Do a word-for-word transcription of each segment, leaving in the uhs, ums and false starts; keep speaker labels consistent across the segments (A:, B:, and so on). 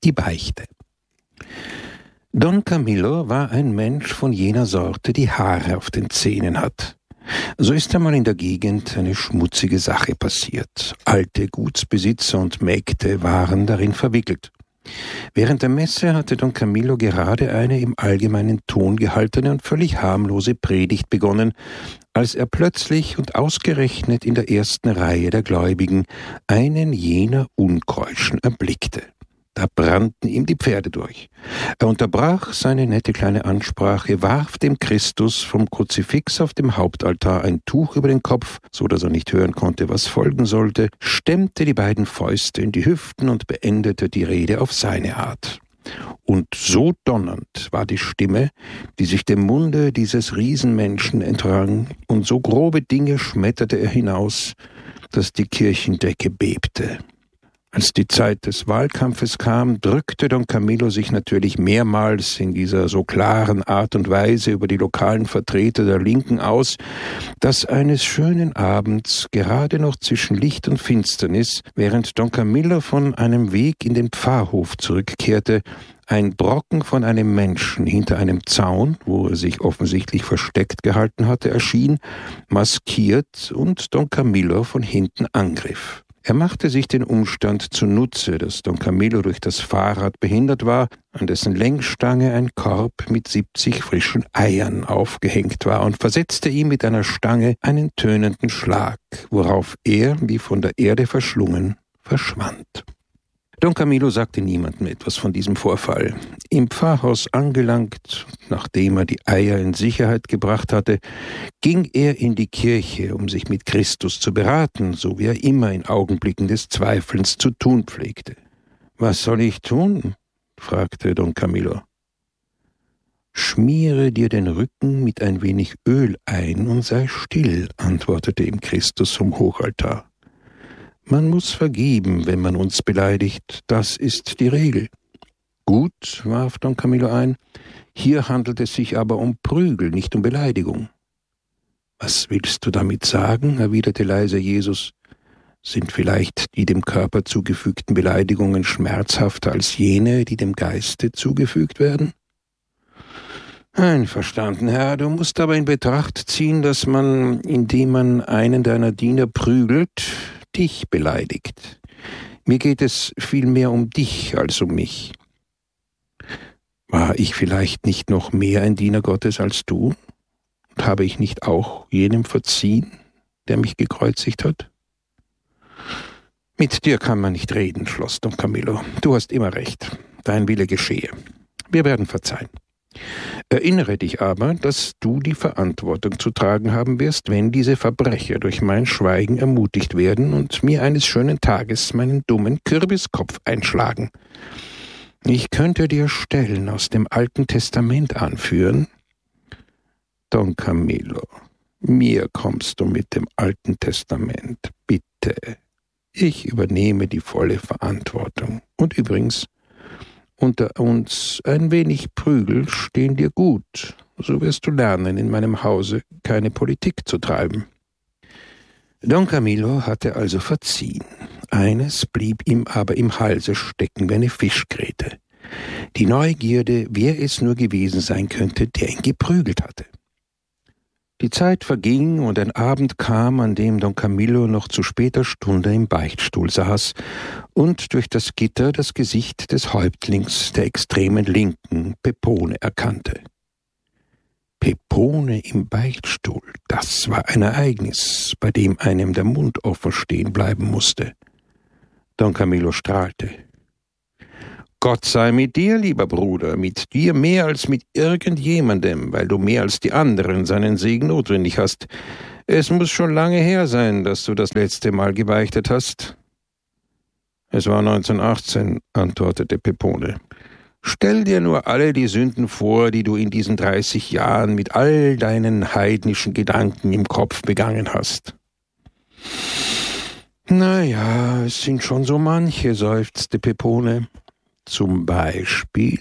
A: Die Beichte. Don Camillo war ein Mensch von jener Sorte, die Haare auf den Zähnen hat. So ist einmal in der Gegend eine schmutzige Sache passiert. Alte Gutsbesitzer und Mägde waren darin verwickelt. Während der Messe hatte Don Camillo gerade eine im allgemeinen Ton gehaltene und völlig harmlose Predigt begonnen, als er plötzlich und ausgerechnet in der ersten Reihe der Gläubigen einen jener Unkeuschen erblickte. Da brannten ihm die Pferde durch. Er unterbrach seine nette kleine Ansprache, warf dem Christus vom Kruzifix auf dem Hauptaltar ein Tuch über den Kopf, so dass er nicht hören konnte, was folgen sollte, stemmte die beiden Fäuste in die Hüften und beendete die Rede auf seine Art. Und so donnernd war die Stimme, die sich dem Munde dieses Riesenmenschen entrang, und so grobe Dinge schmetterte er hinaus, dass die Kirchendecke bebte. Als die Zeit des Wahlkampfes kam, drückte Don Camillo sich natürlich mehrmals in dieser so klaren Art und Weise über die lokalen Vertreter der Linken aus, dass eines schönen Abends, gerade noch zwischen Licht und Finsternis, während Don Camillo von einem Weg in den Pfarrhof zurückkehrte, ein Brocken von einem Menschen hinter einem Zaun, wo er sich offensichtlich versteckt gehalten hatte, erschien, maskiert und Don Camillo von hinten angriff. Er machte sich den Umstand zunutze, dass Don Camillo durch das Fahrrad behindert war, an dessen Lenkstange ein Korb mit siebzig frischen Eiern aufgehängt war, und versetzte ihm mit einer Stange einen tönenden Schlag, worauf er, wie von der Erde verschlungen, verschwand. Don Camillo sagte niemandem etwas von diesem Vorfall. Im Pfarrhaus angelangt, nachdem er die Eier in Sicherheit gebracht hatte, ging er in die Kirche, um sich mit Christus zu beraten, so wie er immer in Augenblicken des Zweifelns zu tun pflegte. »Was soll ich tun?« fragte Don Camillo. »Schmiere dir den Rücken mit ein wenig Öl ein und sei still«, antwortete ihm Christus vom Hochaltar. »Man muss vergeben, wenn man uns beleidigt, das ist die Regel.« »Gut«, warf Don Camillo ein, »hier handelt es sich aber um Prügel, nicht um Beleidigung.« »Was willst du damit sagen?« erwiderte leise Jesus. »Sind vielleicht die dem Körper zugefügten Beleidigungen schmerzhafter als jene, die dem Geiste zugefügt werden?« »Einverstanden, Herr, du musst aber in Betracht ziehen, dass man, indem man einen deiner Diener prügelt, dich beleidigt. Mir geht es vielmehr um dich als um mich. War ich vielleicht nicht noch mehr ein Diener Gottes als du? Und habe ich nicht auch jenem verziehen, der mich gekreuzigt hat?« »Mit dir kann man nicht reden«, schloss Don Camillo. »Du hast immer recht. Dein Wille geschehe. Wir werden verzeihen. Erinnere dich aber, dass du die Verantwortung zu tragen haben wirst, wenn diese Verbrecher durch mein Schweigen ermutigt werden und mir eines schönen Tages meinen dummen Kürbiskopf einschlagen. Ich könnte dir Stellen aus dem Alten Testament anführen.« »Don Camillo, mir kommst du mit dem Alten Testament, bitte. Ich übernehme die volle Verantwortung. Und übrigens, unter uns, ein wenig Prügel stehen dir gut. So wirst du lernen, in meinem Hause keine Politik zu treiben.« Don Camillo hatte also verziehen. Eines blieb ihm aber im Halse stecken wie eine Fischgräte. Die Neugierde, wer es nur gewesen sein könnte, der ihn geprügelt hatte. Die Zeit verging und ein Abend kam, an dem Don Camillo noch zu später Stunde im Beichtstuhl saß und durch das Gitter das Gesicht des Häuptlings der extremen Linken, Pepone, erkannte. Pepone im Beichtstuhl, das war ein Ereignis, bei dem einem der Mund offen stehen bleiben musste. Don Camillo strahlte. »Gott sei mit dir, lieber Bruder, mit dir mehr als mit irgendjemandem, weil du mehr als die anderen seinen Segen notwendig hast. Es muss schon lange her sein, dass du das letzte Mal gebeichtet hast.« »Es war neunzehnhundertachtzehn«, antwortete Pepone. »Stell dir nur alle die Sünden vor, die du in diesen dreißig Jahren mit all deinen heidnischen Gedanken im Kopf begangen hast.« »Na ja, es sind schon so manche«, seufzte Pepone. »Zum Beispiel?«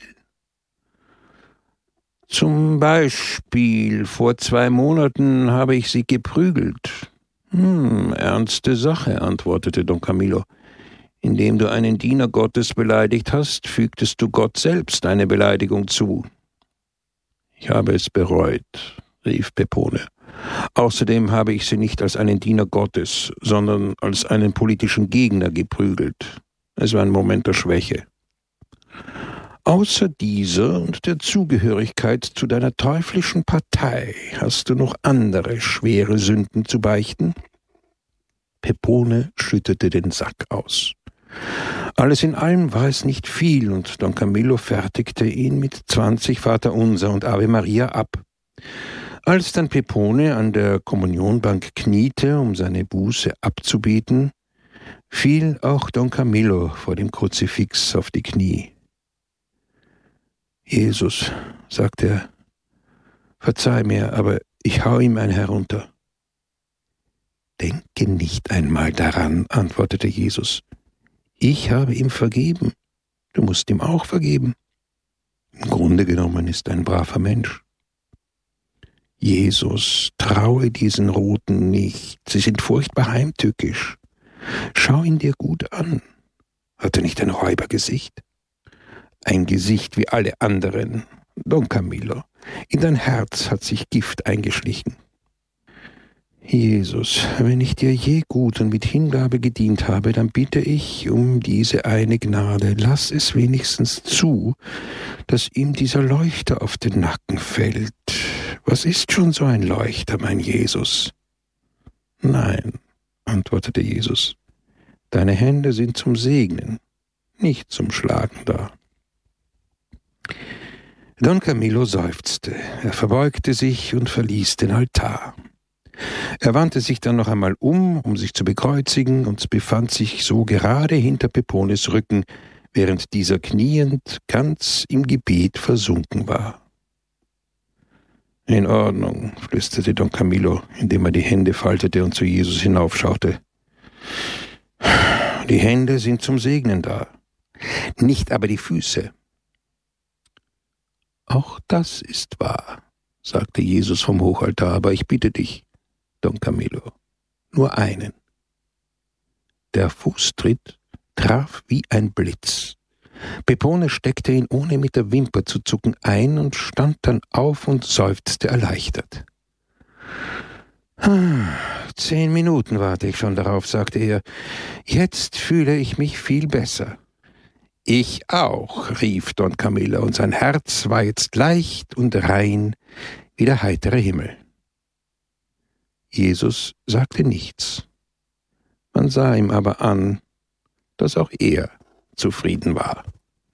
A: »Zum Beispiel, vor zwei Monaten habe ich sie geprügelt.« »Hm, ernste Sache«, antwortete Don Camillo. Indem du einen Diener Gottes beleidigt hast, fügtest du Gott selbst eine Beleidigung zu. Ich habe es bereut, rief Pepone. Außerdem habe ich sie nicht als einen Diener Gottes, sondern als einen politischen Gegner geprügelt. Es war ein Moment der Schwäche. Außer dieser und der Zugehörigkeit zu deiner teuflischen Partei hast du noch andere schwere Sünden zu beichten? Pepone schüttete den Sack aus. Alles in allem war es nicht viel, und Don Camillo fertigte ihn mit zwanzig Vaterunser und Ave Maria ab. Als dann Pepone an der Kommunionbank kniete, um seine Buße abzubeten, fiel auch Don Camillo vor dem Kruzifix auf die Knie. »Jesus«, sagte er, »verzeih mir, aber ich hau ihm ein herunter.« »Denke nicht einmal daran«, antwortete Jesus. »Ich habe ihm vergeben. Du musst ihm auch vergeben. Im Grunde genommen ist er ein braver Mensch.« »Jesus, traue diesen Roten nicht. Sie sind furchtbar heimtückisch. Schau ihn dir gut an. Hat er nicht ein Räubergesicht? Ein Gesicht wie alle anderen. Don Camillo, in dein Herz hat sich Gift eingeschlichen. Jesus, wenn ich dir je gut und mit Hingabe gedient habe, dann bitte ich um diese eine Gnade. Lass es wenigstens zu, dass ihm dieser Leuchter auf den Nacken fällt. Was ist schon so ein Leuchter, mein Jesus? Nein, antwortete Jesus, deine Hände sind zum Segnen, nicht zum Schlagen da. Don Camillo seufzte, er verbeugte sich und verließ den Altar. Er wandte sich dann noch einmal um, um sich zu bekreuzigen, und befand sich so gerade hinter Pepones Rücken, während dieser kniend ganz im Gebet versunken war. »In Ordnung«, flüsterte Don Camillo, indem er die Hände faltete und zu Jesus hinaufschaute. »Die Hände sind zum Segnen da, nicht aber die Füße.« »Auch das ist wahr«, sagte Jesus vom Hochaltar, »aber ich bitte dich, Don Camillo, nur einen.« Der Fußtritt traf wie ein Blitz. Pepone steckte ihn, ohne mit der Wimper zu zucken, ein und stand dann auf und seufzte erleichtert. »Zehn Minuten warte ich schon darauf«, sagte er. »Jetzt fühle ich mich viel besser.« »Ich auch«, rief Don Camillo, und sein Herz war jetzt leicht und rein wie der heitere Himmel. Jesus sagte nichts. Man sah ihm aber an, dass auch er zufrieden war.